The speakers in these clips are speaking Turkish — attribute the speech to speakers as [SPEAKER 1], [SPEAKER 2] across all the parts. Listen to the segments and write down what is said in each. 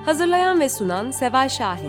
[SPEAKER 1] Hazırlayan ve sunan Seval Şahin.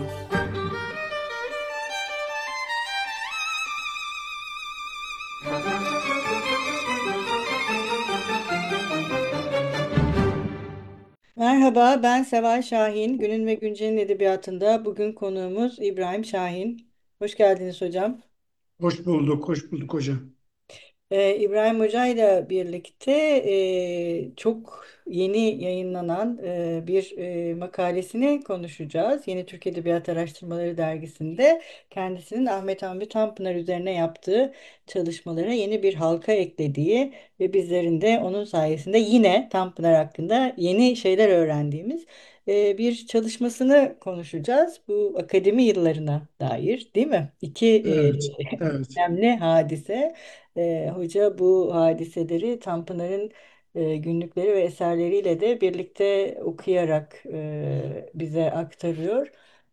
[SPEAKER 2] Merhaba, ben Seval Şahin. Günün ve Güncel'in edebiyatında bugün konuğumuz İbrahim Şahin. Hoş geldiniz hocam.
[SPEAKER 3] Hoş bulduk hocam.
[SPEAKER 2] İbrahim Hoca ile birlikte çok yeni yayınlanan bir makalesini konuşacağız. Yeni Türk Edebiyat Araştırmaları dergisinde kendisinin Ahmet Hamdi Tanpınar üzerine yaptığı çalışmalara yeni bir halka eklediği ve bizlerin de onun sayesinde yine Tanpınar hakkında yeni şeyler öğrendiğimiz bir çalışmasını konuşacağız. Bu akademi yıllarına dair, değil mi? İki
[SPEAKER 3] Evet, evet.
[SPEAKER 2] önemli hadise. Hoca bu hadiseleri Tanpınar'ın günlükleri ve eserleriyle de birlikte okuyarak bize aktarıyor.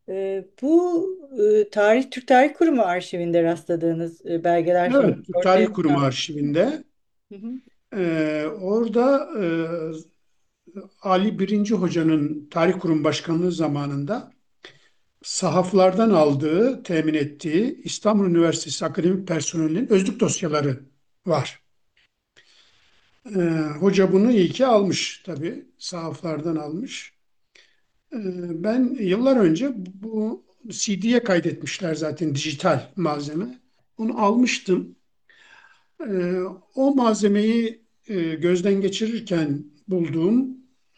[SPEAKER 2] Türk Tarih Kurumu arşivinde rastladığınız belgeler sonucu
[SPEAKER 3] Evet, Türk
[SPEAKER 2] ortaya
[SPEAKER 3] Tarih Kurumu
[SPEAKER 2] çıkan.
[SPEAKER 3] arşivinde
[SPEAKER 2] Hı hı.
[SPEAKER 3] orada Ali Birinci Hoca'nın Tarih Kurumu Başkanlığı zamanında sahaflardan aldığı, temin ettiği İstanbul Üniversitesi akademik personelinin özlük dosyaları var. E, Hoca bunu iyi ki almış tabii, sahaflardan almış. E, Ben yıllar önce bu CD'ye kaydetmişler zaten dijital malzeme. Onu almıştım. Ee, O malzemeyi gözden geçirirken bulduğum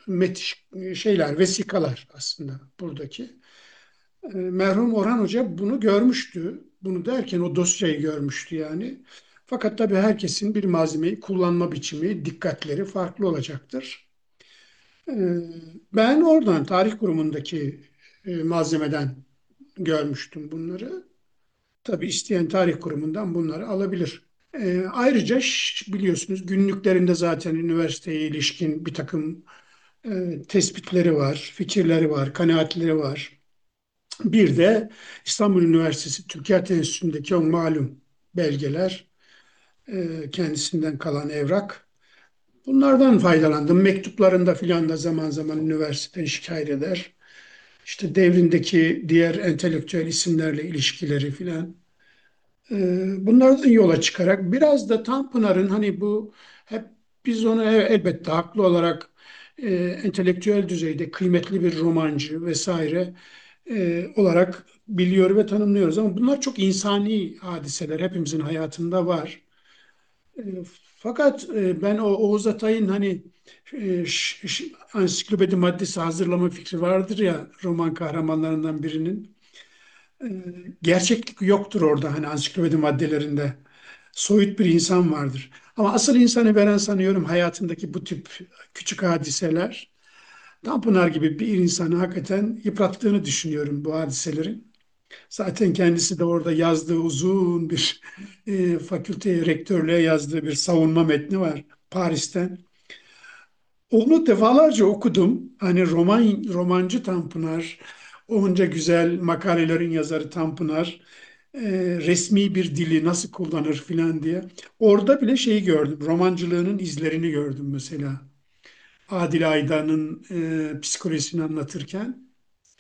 [SPEAKER 3] vesikalar aslında buradaki. Merhum Orhan Hoca bunu görmüştü. Bunu derken o dosyayı görmüştü yani. Fakat tabii herkesin bir malzemeyi kullanma biçimi, dikkatleri farklı olacaktır. Ee, Ben oradan tarih kurumundaki malzemeden görmüştüm bunları. Tabii isteyen tarih kurumundan bunları alabilir. Ayrıca biliyorsunuz günlüklerinde zaten üniversiteye ilişkin bir takım tespitleri var, fikirleri var, kanaatleri var. Bir de İstanbul Üniversitesi Türkiye Enstitüsü'ndeki o malum belgeler, kendisinden kalan evrak. Bunlardan faydalandım. Mektuplarında filan da zaman zaman üniversiteden şikayet eder. İşte devrindeki diğer entelektüel isimlerle ilişkileri filan. Bunlardan yola çıkarak biraz da Tanpınar'ın hani bu hep biz onu elbette haklı olarak entelektüel düzeyde kıymetli bir romancı vesaire olarak biliyor ve tanımlıyoruz ama bunlar çok insani hadiseler hepimizin hayatında var. E, Fakat ben o Oğuz Atay'ın hani ansiklopedi maddesi hazırlama fikri vardır ya roman kahramanlarından birinin. E, Gerçeklik yoktur orada hani ansiklopedi maddelerinde. Soyut bir insan vardır. Ama asıl insanı veren sanıyorum hayatındaki bu tip küçük hadiseler. Tanpınar gibi bir insanı hakikaten yıprattığını düşünüyorum bu hadiselerin. Zaten kendisi de orada yazdığı uzun bir fakülte rektörlüğe yazdığı bir savunma metni var Paris'ten. Onu defalarca okudum. Hani romancı Tanpınar, onca güzel makalelerin yazarı Tanpınar, e, resmi bir dili nasıl kullanır filan diye. Orada bile şeyi gördüm, romancılığının izlerini gördüm mesela. Adile Aydan'ın psikolojisini anlatırken.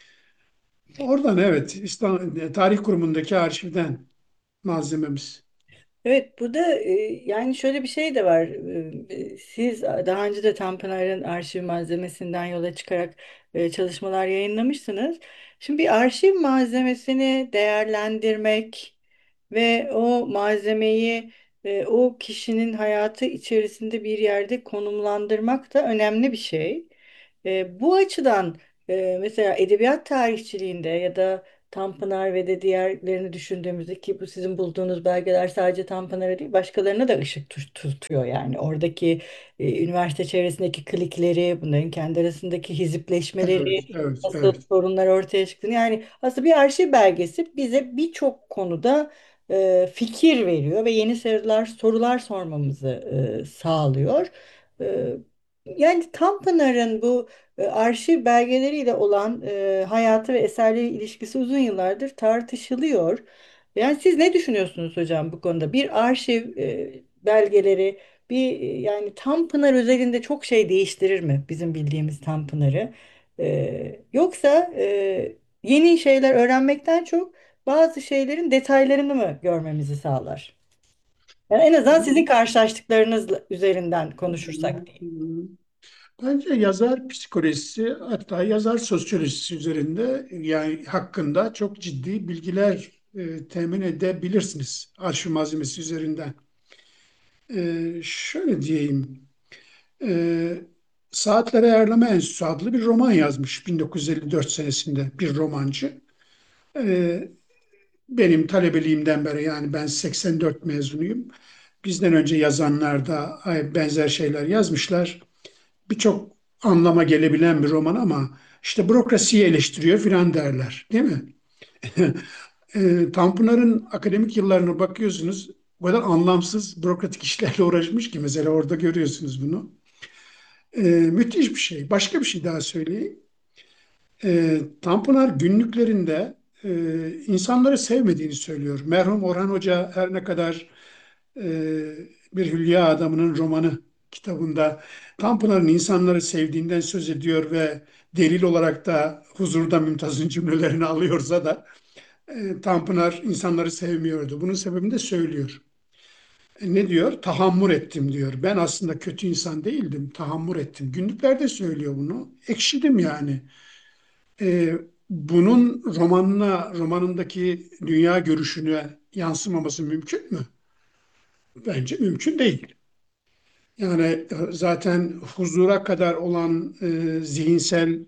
[SPEAKER 3] Oradan evet, Tarih Kurumu'ndaki arşivden malzememiz.
[SPEAKER 2] Evet, burada yani şöyle bir şey de var. Siz daha önce de Tanpınar'ın arşiv malzemesinden yola çıkarak çalışmalar yayınlamışsınız. Şimdi bir arşiv malzemesini değerlendirmek ve o malzemeyi o kişinin hayatı içerisinde bir yerde konumlandırmak da önemli bir şey. Bu açıdan mesela edebiyat tarihçiliğinde ya da Tanpınar ve de diğerlerini düşündüğümüzde ki bu sizin bulduğunuz belgeler sadece Tanpınar'a değil başkalarına da ışık tutuyor yani. Oradaki üniversite çevresindeki klikleri, bunların kendi arasındaki hizipleşmeleri,
[SPEAKER 3] Evet, evet,
[SPEAKER 2] nasıl
[SPEAKER 3] evet.
[SPEAKER 2] sorunlar ortaya çıktığını yani aslında bir arşiv belgesi bize birçok konuda fikir veriyor ve yeni sorular sormamızı sağlıyor. E, Yani Tanpınar'ın bu arşiv belgeleriyle olan hayatı ve eserleri ilişkisi uzun yıllardır tartışılıyor. Yani siz ne düşünüyorsunuz hocam bu konuda? Bir arşiv belgeleri yani Tanpınar özelinde çok şey değiştirir mi bizim bildiğimiz Tanpınar'ı? Yoksa yeni şeyler öğrenmekten çok bazı şeylerin detaylarını mı görmemizi sağlar? Yani en azından sizin karşılaştıklarınız üzerinden konuşursak diyeyim.
[SPEAKER 3] Bence yazar psikolojisi hatta yazar sosyolojisi üzerinde yani hakkında çok ciddi bilgiler temin edebilirsiniz arşiv malzemesi üzerinden. Şöyle diyeyim, e, Saatleri Ayarlama Enstitüsü adlı bir roman yazmış 1954 senesinde bir romancı. E, Benim talebeliğimden beri yani ben 84 mezunuyum. Bizden önce yazanlar da benzer şeyler yazmışlar. Birçok anlama gelebilen bir roman ama işte bürokrasiyi eleştiriyor filan derler, değil mi? Tanpınar'ın akademik yıllarına bakıyorsunuz, o kadar anlamsız bürokratik işlerle uğraşmış ki mesela orada görüyorsunuz bunu. Müthiş bir şey. Başka bir şey daha söyleyeyim. Tanpınar günlüklerinde insanları sevmediğini söylüyor. Merhum Orhan Hoca her ne kadar e, bir hülya adamının romanı kitabında Tanpınar'ın insanları sevdiğinden söz ediyor ve delil olarak da Huzurda Mümtaz'ın cümlelerini alıyorsa da Tanpınar insanları sevmiyordu. Bunun sebebini de söylüyor. Ne diyor? Tahammür ettim diyor. Ben aslında kötü insan değildim. Tahammür ettim. Günlüklerde söylüyor bunu. Ekşidim yani. E, Bunun romanındaki dünya görüşüne yansımaması mümkün mü? Bence mümkün değil. Yani zaten huzura kadar olan zihinsel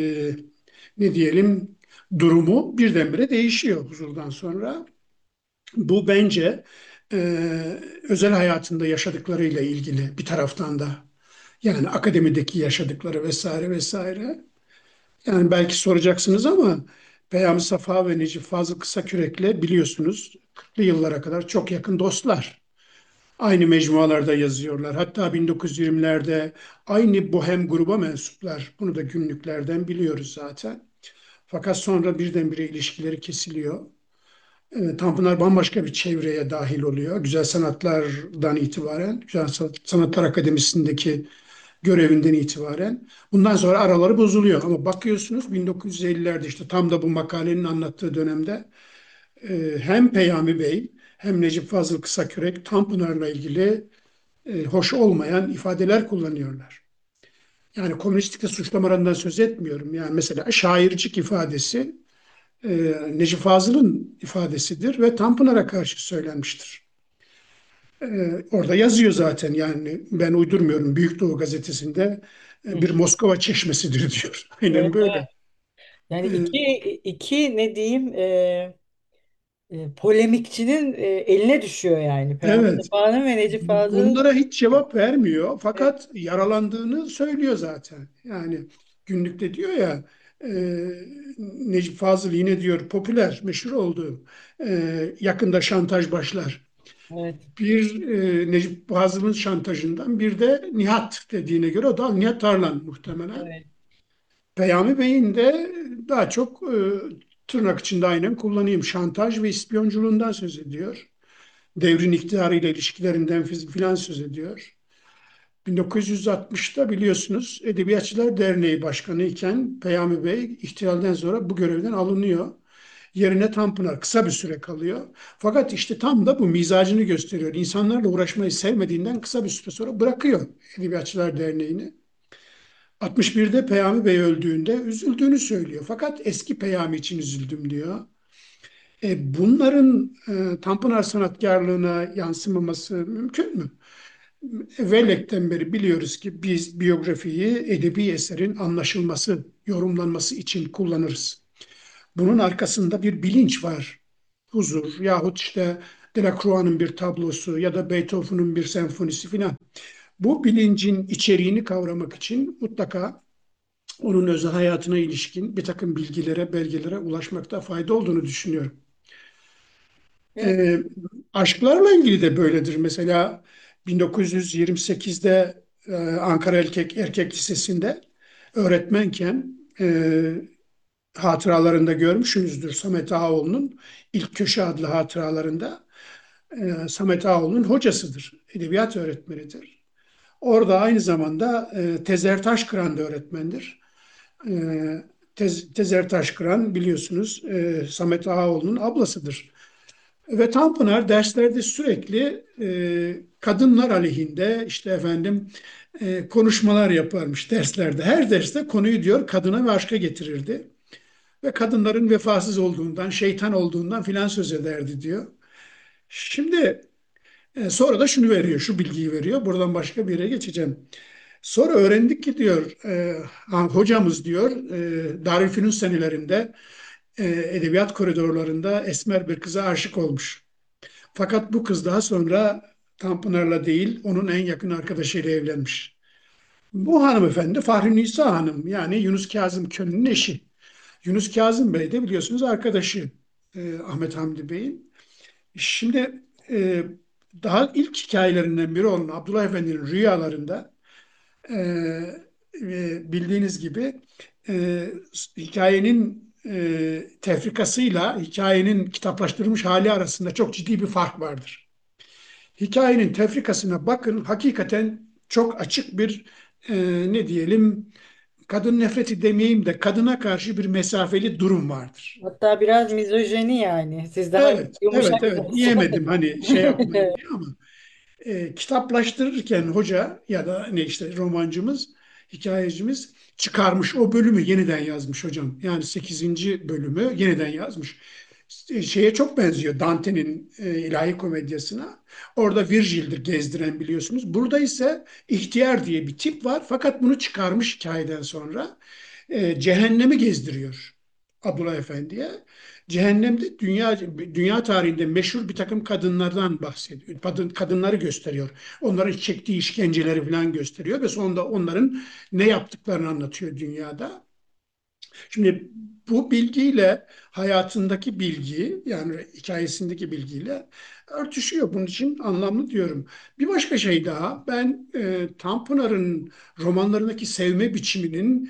[SPEAKER 3] ne diyelim durumu birdenbire değişiyor huzurdan sonra. Bu bence e, özel hayatında yaşadıklarıyla ilgili bir taraftan da. Yani akademideki yaşadıkları vesaire vesaire. Yani belki soracaksınız ama Peyami Safa ve Necip Fazıl Kısakürek'le biliyorsunuz 40'lı yıllara kadar çok yakın dostlar. Aynı mecmualarda yazıyorlar. Hatta 1920'lerde aynı Bohem gruba mensuplar. Bunu da günlüklerden biliyoruz zaten. Fakat sonra birdenbire ilişkileri kesiliyor. Tanpınar bambaşka bir çevreye dahil oluyor. Güzel Sanatlar'dan itibaren, Güzel Sanatlar Akademisi'ndeki görevinden itibaren. Bundan sonra araları bozuluyor. Ama bakıyorsunuz 1950'lerde işte tam da bu makalenin anlattığı dönemde hem Peyami Bey hem Necip Fazıl Kısakürek Tanpınar'la ilgili hoş olmayan ifadeler kullanıyorlar. Yani komünistlikle suçlamalarından söz etmiyorum. Yani mesela şaircik ifadesi e, Necip Fazıl'ın ifadesidir ve Tanpınar'a karşı söylenmiştir. Orada yazıyor zaten yani ben uydurmuyorum. Büyük Doğu Gazetesi'nde
[SPEAKER 2] Hı.
[SPEAKER 3] bir Moskova çeşmesidir diyor. Aynen
[SPEAKER 2] Evet,
[SPEAKER 3] böyle.
[SPEAKER 2] evet. Yani
[SPEAKER 3] E,
[SPEAKER 2] iki ne diyeyim polemikçinin eline düşüyor yani. Peyami
[SPEAKER 3] evet.
[SPEAKER 2] Safa'nın ve Necip Fazıl'ın.
[SPEAKER 3] Bunlara hiç cevap vermiyor
[SPEAKER 2] Evet,
[SPEAKER 3] fakat yaralandığını söylüyor zaten. Yani günlükte diyor ya e, Necip Fazıl yine diyor popüler, meşhur oldu. Yakında şantaj başlar.
[SPEAKER 2] evet,
[SPEAKER 3] Bir Necip Fazıl'ın şantajından bir de Nihat dediğine göre o da Nihat Tarlan muhtemelen.
[SPEAKER 2] evet,
[SPEAKER 3] Peyami Bey'in de daha çok tırnak içinde aynen kullanayım şantaj ve ispiyonculuğundan söz ediyor. Devrin iktidarıyla ilişkilerinden filan söz ediyor. 1960'ta biliyorsunuz Edebiyatçılar Derneği Başkanı iken Peyami Bey ihtilalden sonra bu görevden alınıyor. Yerine Tanpınar kısa bir süre kalıyor. Fakat işte tam da bu mizacını gösteriyor. İnsanlarla uğraşmayı sevmediğinden kısa bir süre sonra bırakıyor Edebiyatçılar Derneği'ni. 61'de Peyami Bey öldüğünde üzüldüğünü söylüyor. Fakat eski Peyami için üzüldüm diyor. Bunların Tanpınar sanatkarlığına yansımaması mümkün mü? Velek'ten beri biliyoruz ki biz biyografiyi edebi eserin anlaşılması, yorumlanması için kullanırız. Bunun arkasında bir bilinç var. Huzur yahut işte Delacroix'ın bir tablosu ya da Beethoven'ın bir senfonisi filan. Bu bilincin içeriğini kavramak için mutlaka onun özel hayatına ilişkin bir takım bilgilere, belgelere ulaşmakta fayda olduğunu düşünüyorum.
[SPEAKER 2] evet,
[SPEAKER 3] Ee, Aşklarla ilgili de böyledir. Mesela 1928'de Ankara Erkek Lisesi'nde öğretmenken hatıralarında görmüşsünüzdür Samet Ağaoğlu'nun ilk Köşe adlı hatıralarında Samet Ağaoğlu'nun hocasıdır, edebiyat öğretmenidir. Orada aynı zamanda Tezer Taşkıran da öğretmendir. E, Tezer Taşkıran biliyorsunuz Samet Ağaoğlu'nun ablasıdır. Ve Tanpınar derslerde sürekli kadınlar aleyhinde işte efendim konuşmalar yaparmış derslerde. Her derste konuyu diyor kadına ve aşka getirirdi. Ve kadınların vefasız olduğundan, şeytan olduğundan filan söz ederdi diyor. Şimdi sonra da şunu veriyor, şu bilgiyi veriyor. Buradan başka bir yere geçeceğim. Sonra öğrendik ki diyor, hocamız diyor, Darülfünun senelerinde edebiyat koridorlarında esmer bir kıza aşık olmuş. Fakat bu kız daha sonra Tanpınar'la değil, onun en yakın arkadaşıyla evlenmiş. Bu hanımefendi Fahri Nisa Hanım, yani Yunus Kazım Könü'nün eşi. Yunus Kazım Bey de biliyorsunuz arkadaşı Ahmet Hamdi Bey'in. Şimdi daha ilk hikayelerinden biri olan Abdullah Efendi'nin rüyalarında e, bildiğiniz gibi e, hikayenin tefrikasıyla hikayenin kitaplaştırılmış hali arasında çok ciddi bir fark vardır. Hikayenin tefrikasına bakın, hakikaten çok açık bir e, ne diyelim, kadın nefreti demeyeyim de kadına karşı bir mesafeli durum vardır.
[SPEAKER 2] Hatta biraz mizojeni yani. Siz daha
[SPEAKER 3] Evet, evet, evet.
[SPEAKER 2] yumuşaksınız.
[SPEAKER 3] Diyemedim hani şey yapmayın diye ama kitaplaştırırken hoca ya da ne işte romancımız, hikayecimiz çıkarmış o bölümü yeniden yazmış hocam. Yani sekizinci bölümü yeniden yazmış. Şeye çok benziyor Dante'nin İlahi Komedyası'na. Orada Virgil'dir gezdiren biliyorsunuz. Burada ise ihtiyar diye bir tip var fakat bunu çıkarmış hikayeden sonra. Cehennemi gezdiriyor Abdullah Efendi'ye. Cehennemde dünya tarihinde meşhur bir takım kadınlardan bahsediyor. Kadınları gösteriyor. Onların çektiği işkenceleri falan gösteriyor ve sonunda onların ne yaptıklarını anlatıyor dünyada. Şimdi bu bilgiyle hayatındaki bilgi yani hikayesindeki bilgiyle örtüşüyor. Bunun için anlamlı diyorum. Bir başka şey daha ben Tanpınar'ın romanlarındaki sevme biçiminin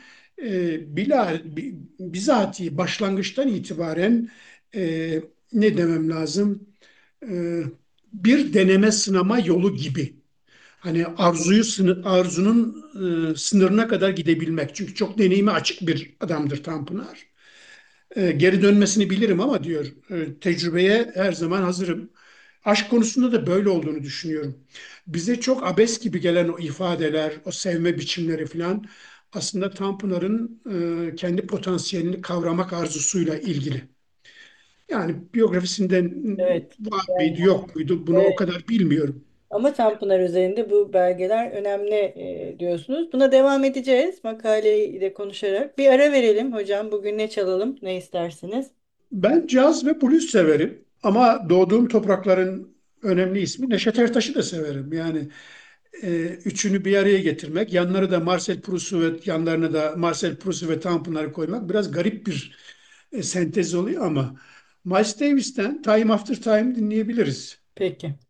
[SPEAKER 3] bizatihi başlangıçtan itibaren ne demem lazım, e, bir deneme sınama yolu gibi. Hani arzunun sınırına kadar gidebilmek. Çünkü çok deneyime açık bir adamdır Tanpınar. Geri dönmesini bilirim ama diyor tecrübeye her zaman hazırım. Aşk konusunda da böyle olduğunu düşünüyorum. Bize çok abes gibi gelen o ifadeler, o sevme biçimleri falan aslında Tanpınar'ın kendi potansiyelini kavramak arzusuyla ilgili. Yani biyografisinden
[SPEAKER 2] Evet.
[SPEAKER 3] var
[SPEAKER 2] Yani,
[SPEAKER 3] mıydı yok muydu bunu o
[SPEAKER 2] evet.
[SPEAKER 3] kadar bilmiyorum.
[SPEAKER 2] Ama Tanpınar üzerinde bu belgeler önemli diyorsunuz. Buna devam edeceğiz makaleyi de konuşarak. Bir ara verelim hocam. Bugün ne çalalım? Ne istersiniz?
[SPEAKER 3] Ben caz ve blues severim ama doğduğum toprakların önemli ismi Neşet Ertaş'ı da severim. Yani üçünü bir araya getirmek, yanları da Marcel Proust'u ve yanlarına da Marcel Proust'u ve Tanpınar'ı koymak biraz garip bir sentez oluyor ama Miles Davis'ten Time After Time dinleyebiliriz.
[SPEAKER 2] Peki.